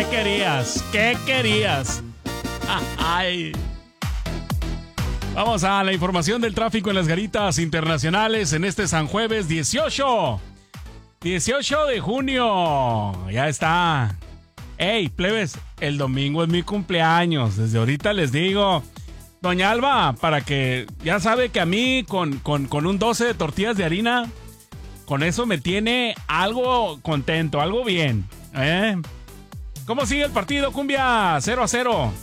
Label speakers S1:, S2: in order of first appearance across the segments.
S1: ¿Qué querías? ¿Qué querías? Ay. Vamos a la información del tráfico en las garitas internacionales en este San Jueves 18 de junio. Ya está. Ey, plebes, el domingo es mi cumpleaños. Desde ahorita les digo, doña Alba, para que ya sabe que a mí con un 12 de tortillas de harina, con eso me tiene algo contento, algo bien. ¿Cómo sigue el partido, Cumbia? 0-0.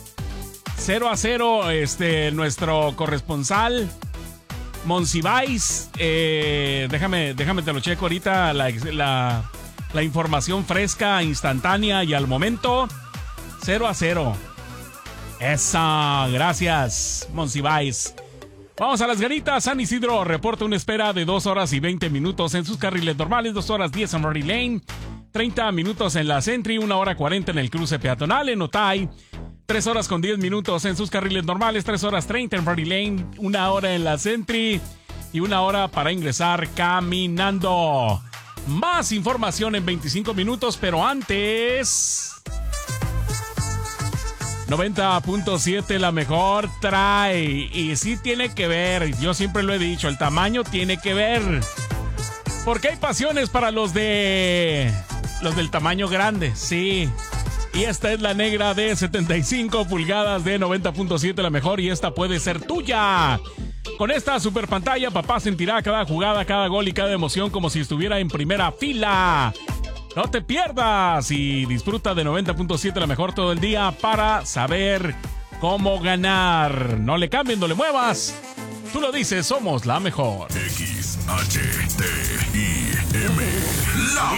S1: 0-0, nuestro corresponsal Monsiváis. Déjame te lo checo ahorita, la información fresca, instantánea y al momento. 0-0. Esa, gracias, Monsiváis. Vamos a las garitas. San Isidro reporta una espera de 2 horas y 20 minutos en sus carriles normales, 2 horas 10 en Rory Lane, 30 minutos en la Sentry, 1 hora 40 en el cruce peatonal. En Otay, 3 horas con 10 minutos en sus carriles normales, 3 horas 30 en Rory Lane, 1 hora en la Sentry y 1 hora para ingresar caminando. Más información en 25 minutos, pero antes... 90.7 la mejor trae, y sí tiene que ver, yo siempre lo he dicho, el tamaño tiene que ver, porque hay pasiones para los del tamaño grande, sí, y esta es la negra de 75 pulgadas de 90.7 la mejor, y esta puede ser tuya. Con esta super pantalla, papá sentirá cada jugada, cada gol y cada emoción como si estuviera en primera fila. No te pierdas y disfruta de 90.7 la mejor todo el día para saber cómo ganar. No le cambien, no le muevas. Tú lo dices, somos la mejor.
S2: XHTIM, la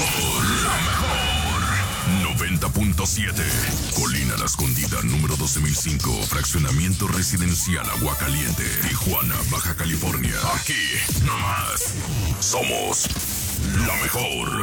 S2: mejor. 90.7, Colina La Escondida, número 12.005, fraccionamiento residencial Aguacaliente, Tijuana, Baja California. Aquí, nomás, somos la mejor.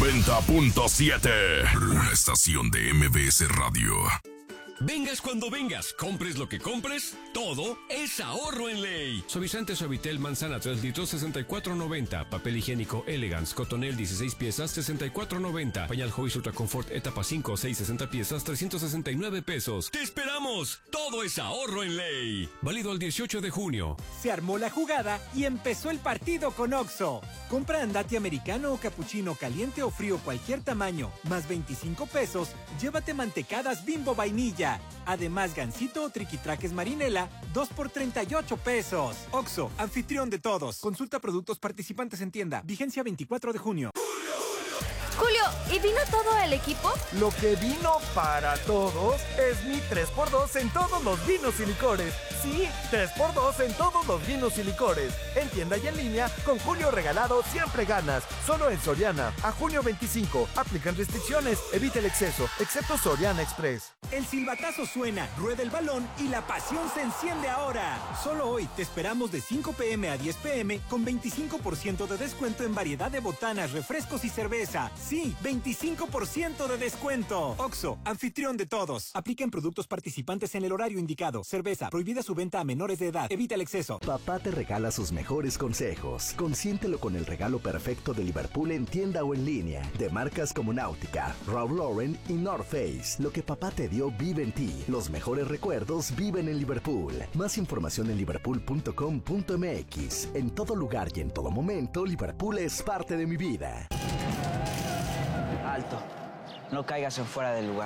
S2: 90.7, una estación de MBS Radio.
S3: Vengas cuando vengas, compres lo que compres, todo es ahorro en ley. Suavizante Suavitel Manzana 3 litros 64.90. Papel higiénico Elegance Cotonel 16 piezas 64.90. Pañal Hobbies Ultra Comfort etapa 5 6 60 piezas 369 pesos. ¡Te esperamos! Todo es ahorro en ley. Válido al 18 de junio.
S4: Se armó la jugada y empezó el partido con Oxxo. Compra andati americano o capuchino caliente o frío cualquier tamaño, más 25 pesos, llévate mantecadas Bimbo vainilla. Además, gansito o triquitraques marinela, 2 por 38 pesos. Oxxo, anfitrión de todos. Consulta productos participantes en tienda. Vigencia 24 de junio.
S5: Julio, ¿y vino todo el equipo?
S6: Lo que vino para todos es mi 3x2 en todos los vinos y licores. Sí, 3x2 en todos los vinos y licores. En tienda y en línea, con Julio regalado siempre ganas. Solo en Soriana, a junio 25. Aplican restricciones, evita el exceso, excepto Soriana Express.
S4: El silbatazo suena, rueda el balón y la pasión se enciende ahora. Solo hoy te esperamos de 5 p.m. a 10 p.m. con 25% de descuento en variedad de botanas, refrescos y cerveza. Sí, 25% de descuento. Oxxo, anfitrión de todos. Aplica en productos participantes en el horario indicado. Cerveza, prohibida su venta a menores de edad. Evita el exceso.
S7: Papá te regala sus mejores consejos. Consiéntelo con el regalo perfecto de Liverpool en tienda o en línea. De marcas como Náutica, Ralph Lauren y North Face. Lo que papá te dio vive en ti. Los mejores recuerdos viven en Liverpool. Más información en liverpool.com.mx. En todo lugar y en todo momento, Liverpool es parte de mi vida.
S8: Alto, no caigas en fuera del lugar.